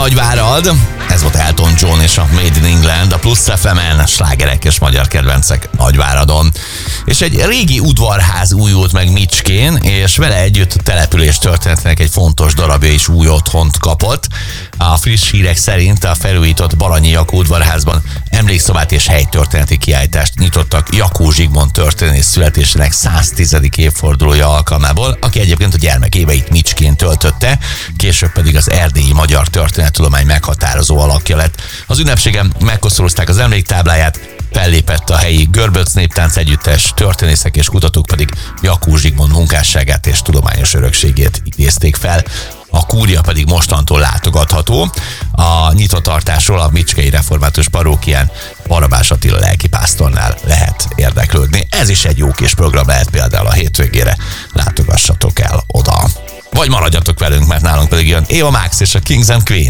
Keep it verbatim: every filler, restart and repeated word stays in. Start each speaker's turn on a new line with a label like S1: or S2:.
S1: Nagyvárad. Ez volt Elton John és a Made in England, a Plusz ef emen, slágerek és magyar kedvencek Nagyváradon. És egy régi udvarház újult meg Micskén, és vele együtt a település történetének egy fontos darabja is új otthont kapott. A friss hírek szerint a felújított Baranyi Jakó udvarházban emlékszobát és helytörténeti kiállítást nyitottak Jakó Zsigmond történész születésének száztizedik évfordulója alkalmából, aki egyébként a gyermekéveit Micskén töltötte, később pedig az erdélyi magyar történettudomány meghatározó alakja lett. Az ünnepségen megkoszorozták az emléktábláját, fellépett a helyi Görböc Néptánc Együttes, történészek és kutatók pedig Jakó Zsigmond munkásságát és tudományos örökségét idézték fel. A kúria pedig mostantól látogatható. A nyitvatartásról a Micskei Református Parókián Barabás Attila lelkipásztornál lehet érdeklődni. Ez is egy jó kis program lehet például a hétvégére. Látogassatok el oda. Vagy maradjatok velünk, mert nálunk pedig jön Eva Max és a Kings and Queens.